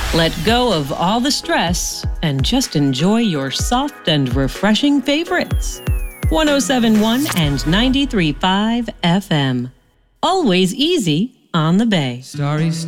Let go of all the stress and just enjoy your soft and refreshing favorites. 107.1 and 93.5 FM. Always easy on the Bay. Starry